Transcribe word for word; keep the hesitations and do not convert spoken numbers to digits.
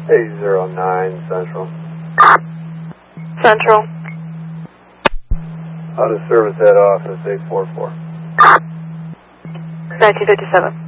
eight zero nine Central. Central. Out of service head office eight four four. nineteen fifty-seven.